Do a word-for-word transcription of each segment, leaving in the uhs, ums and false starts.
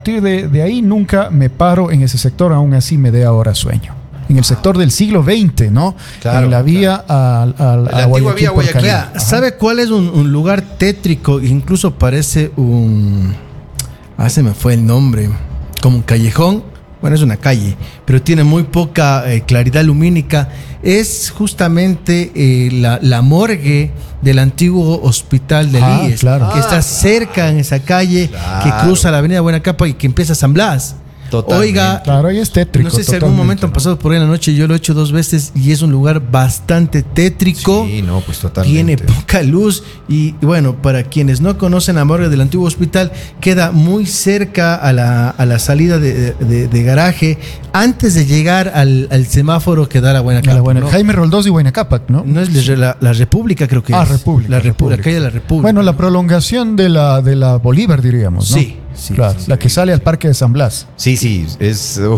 partir de, de ahí nunca me paro en ese sector, aún así me dé ahora sueño. En el sector del siglo veinte, ¿no? Claro, en la vía claro. a, a, a, la a antigua Guayaquil. vía Guayaquil. Ajá. ¿Sabe cuál es un, un lugar tétrico? Incluso parece un... Ah, se me fue el nombre. Como un callejón. Bueno, es una calle, pero tiene muy poca eh, claridad lumínica. Es justamente eh, la, la morgue del antiguo hospital de Ah, Líes, claro. que está Ah, cerca en esa calle, claro. que cruza la avenida Buena Capa y que empieza a San Blas. Totalmente. Oiga, Claro, ahí es tétrico. no sé si algún totalmente, momento han ¿no? pasado por ahí en la noche. Yo lo he hecho dos veces y es un lugar bastante tétrico. Sí, no, pues totalmente. Tiene poca luz y, y bueno, para quienes no conocen la morgue del antiguo hospital, queda muy cerca a la, a la salida de, de, de garaje, antes de llegar al, al semáforo que da la Buena A Capa. la buena- ¿no? Jaime Roldós y Buena Cápac, ¿no? No es la, la, la República, creo que Ah, es. República, La, Repu- República. la calle de la República. Bueno, la prolongación de la, de la Bolívar, diríamos, ¿no? Sí, sí, Claro, sí, sí. la que sale al Parque de San Blas. Sí, sí, es uh,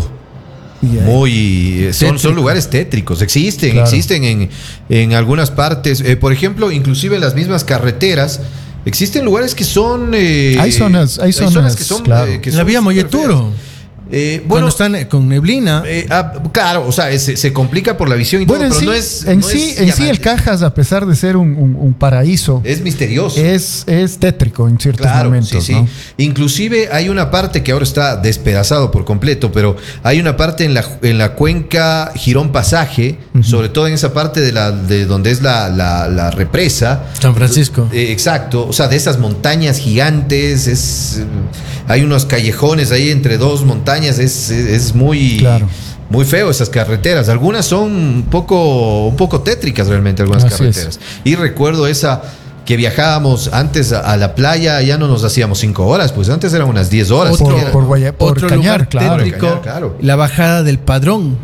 Y ahí- muy... Son, Tétrico. son lugares tétricos, existen, Claro. existen en, en algunas partes. Eh, por ejemplo, inclusive en las mismas carreteras, existen lugares que son... eh, Hay zonas- hay zonas, que son... claro. eh, que la son vía súper Molleturo. feas. Eh, Cuando bueno, están eh, con neblina. eh, ah, claro, o sea, es- se, se complica por la visión y Bueno, todo, en pero sí, no es... en no sí, es en sí el llamante. Cajas, a pesar de ser un, un- un paraíso, Es misterioso. es, es tétrico en ciertos Claro, momentos, sí, sí. ¿no? Inclusive hay una parte que ahora está despedazado por completo, pero hay una parte en la, en la cuenca Girón Pasaje, Ujú. sobre todo en esa parte de, la, de donde es la, la- la represa. San Francisco. Eh, exacto, o sea, de esas montañas gigantes, es, eh, hay unos callejones ahí entre dos montañas, es, es, es muy... Claro. Muy feo esas carreteras. Algunas son un poco, un poco tétricas realmente, algunas Así es. carreteras. Y recuerdo esa que viajábamos antes a, a la playa, ya no nos hacíamos cinco horas, pues antes eran unas diez horas. Por- siquiera. por Guaya- por Otro Cañar, lugar claro. tétrico, Cañar, claro. la bajada del Padrón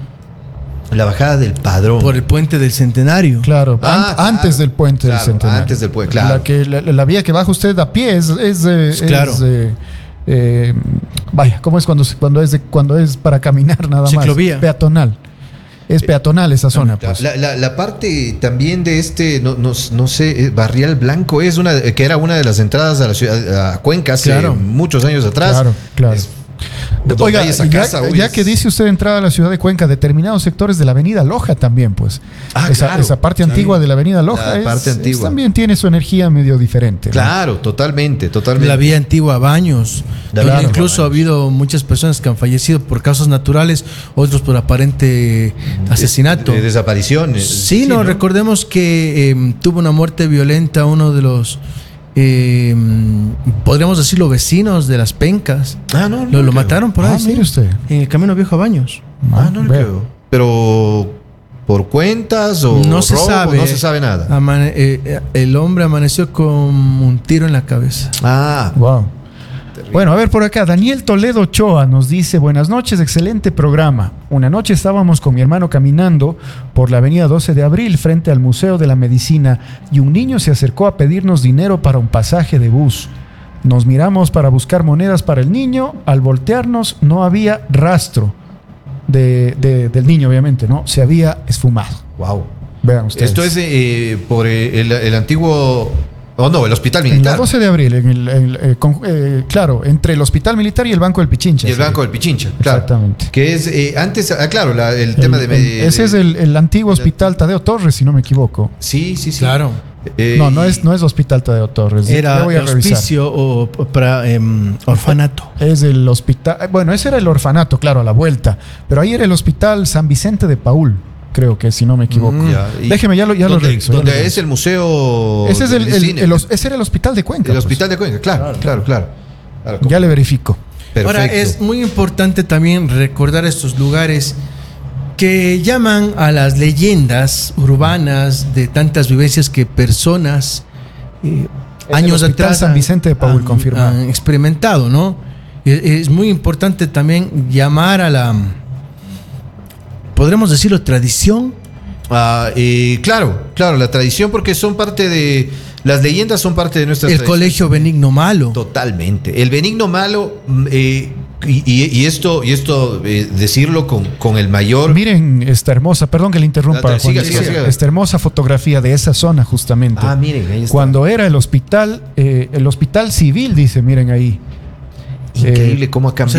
La bajada del Padrón. por el puente del Centenario. Claro, Ah, an- claro, antes del puente claro, del Centenario. antes del puente, claro. La, que, la, la vía que baja usted a pie es... es, eh, es, Claro. eh, eh, vaya, ¿cómo es cuando, se- cuando, es de- cuando es para caminar nada más? Ciclovía. Peatonal. Es peatonal esa zona, La, pues. la- la- la parte también de este, no, no, no sé, eh, Barrial Blanco es una que era una de las entradas a la ciudad, a Cuenca hace Claro. muchos años atrás. Claro, claro. Es- donde Oiga, hay esa ya, casa, uy, ya es- que dice usted entrar a la ciudad de Cuenca, determinados sectores de la avenida Loja también, pues. Ah, esa, claro. esa parte Sí. antigua de la avenida Loja La es- parte es- antigua. también tiene su energía medio diferente, ¿no? Claro, totalmente, totalmente. La vía antigua Baños, La donde vía incluso antigua ha habido muchas personas que han fallecido por causas naturales, otros por aparente asesinato. De, de desapariciones. Sí, no, recordemos que eh, tuvo una muerte violenta uno de los, eh, podríamos decirlo, vecinos de Las Pencas. Ah, no, no Lo, le lo creo. mataron por Ah, ahí, sí, mire usted. en el camino viejo a Baños. Ah, no le Vea. creo. Pero ¿por cuentas o No se robo? sabe. No se sabe nada. Amane- eh, eh, el hombre amaneció con un tiro en la cabeza. Ah, Wow. Bueno, a ver por acá, Daniel Toledo Ochoa nos dice, buenas noches, excelente programa. Una noche estábamos con mi hermano caminando por la avenida doce de abril frente al Museo de la Medicina y un niño se acercó a pedirnos dinero para un pasaje de bus. Nos miramos para buscar monedas para el niño, al voltearnos no había rastro de, de- del niño, obviamente, ¿no? Se había esfumado. wow. Vean ustedes. Esto es eh, por eh, el, el antiguo. Oh, no, el hospital en la militar. doce de abril, en el, en el, eh, con- eh, claro, entre el Hospital Militar y el Banco del Pichincha. Y el sí. Banco del Pichincha, claro. Exactamente. Que es eh, antes, ah, claro, la- el, El- tema de, el- de- ese de- es el, el antiguo Hospital Tadeo Torres, si no me equivoco. Sí, sí, sí. Claro. Eh, no, no es, no es Hospital Tadeo Torres. Era Ya voy a revisar. hospicio o, o para em, orfanato. Es el hospital. Bueno, ese era el orfanato, claro, a la vuelta. Pero ahí era el Hospital San Vicente de Paul, creo que, si no me equivoco. Mm, ya. Y Déjeme, ya lo, ya lo donde, reviso. ya donde lo es reviso. el museo. Ese es el, del el- cine. el hos- ese era el Hospital de Cuenca. El pues. hospital de Cuenca, claro, claro, claro. Claro, como- Ya le verifico. perfecto. Ahora, es muy importante también recordar estos lugares que llaman a las leyendas urbanas de tantas vivencias que personas eh, el años Hospital atrás San han- Vicente de Paul, han- confirmado. han experimentado, ¿no? Es, es muy importante también llamar a la, podremos decirlo, tradición. Ah, eh, claro, claro, la tradición, porque son parte de. Las leyendas son parte de nuestra El colegio Benigno Malo. Totalmente. El benigno malo, mm, eh, y, y- y esto, y esto eh, decirlo con, con el mayor. Miren esta hermosa, perdón que le interrumpa, Ah, siga, Juan, siga, siga. esta hermosa fotografía de esa zona justamente. Ah, miren, ahí está. Cuando era el hospital, eh, el hospital civil, dice, miren ahí. Increíble cómo ha cambiado.